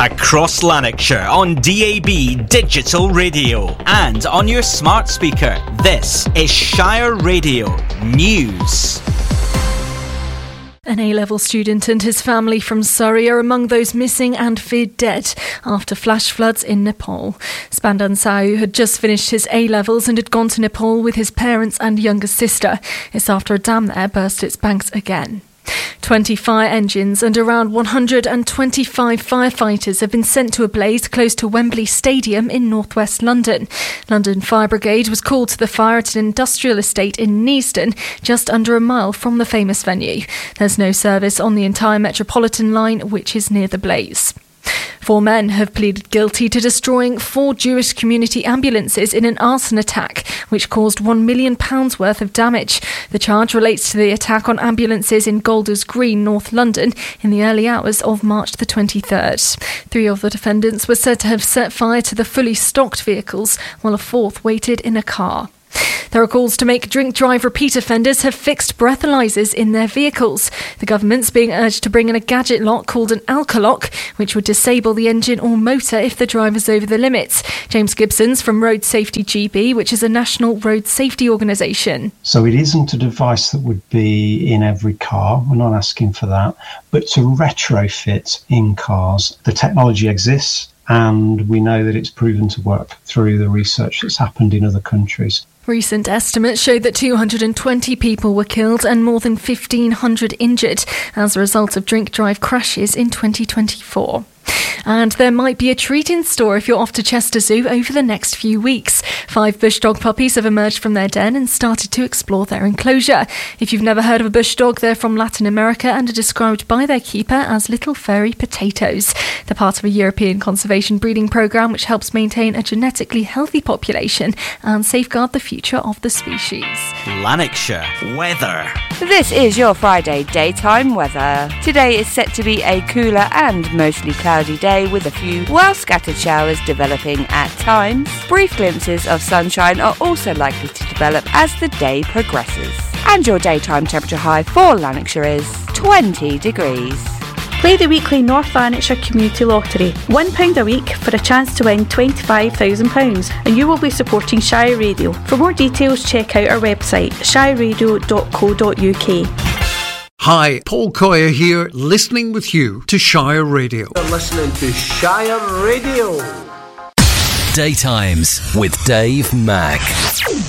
Across Lanarkshire on DAB Digital Radio and on your smart speaker. This is Shire Radio News. An A-level student and his family from Surrey are among those missing and feared dead after flash floods in Nepal. Spandan Sau had just finished his A-levels and had gone to Nepal with his parents and younger sister. It's after a dam there burst its banks again. 20 fire engines and around 125 firefighters have been sent to a blaze close to Wembley Stadium in northwest London. London Fire Brigade was called to the fire at an industrial estate in Neasden, just under a mile from the famous venue. There's no service on the entire Metropolitan line, which is near the blaze. 4 men have pleaded guilty to destroying 4 Jewish community ambulances in an arson attack, which caused £1 million worth of damage. The charge relates to the attack on ambulances in Golders Green, North London, in the early hours of March the 23rd. 3 of the defendants were said to have set fire to the fully stocked vehicles, while a 4th waited in a car. There are calls to make drink-drive repeat offenders have fixed breathalyzers in their vehicles. The government's being urged to bring in a gadget lock called an alkalock, which would disable the engine or motor if the driver's over the limits. James Gibson's from Road Safety GB, which is a national road safety organisation. So it isn't a device that would be in every car. We're not asking for that. But to retrofit in cars, the technology exists, and we know that it's proven to work through the research that's happened in other countries. Recent estimates show that 220 people were killed and more than 1,500 injured as a result of drink-drive crashes in 2024. And there might be a treat in store if you're off to Chester Zoo over the next few weeks. 5 bush dog puppies have emerged from their den and started to explore their enclosure. If you've never heard of a bush dog, they're from Latin America and are described by their keeper as little furry potatoes. They're part of a European conservation breeding programme which helps maintain a genetically healthy population and safeguard the future of the species. Lanarkshire weather. This is your Friday daytime weather. Today is set to be a cooler and mostly cloudy day with a few well-scattered showers developing at times. Brief glimpses of sunshine are also likely to develop as the day progresses. And your daytime temperature high for Lanarkshire is 20 degrees. Play the weekly North Lanarkshire Community Lottery. £1 a week for a chance to win £25,000 and you will be supporting Shire Radio. For more details, check out our website shireradio.co.uk. Hi, Paul Coyer here, listening with you to Shire Radio. You're listening to Shire Radio. Daytimes with Dave Mack.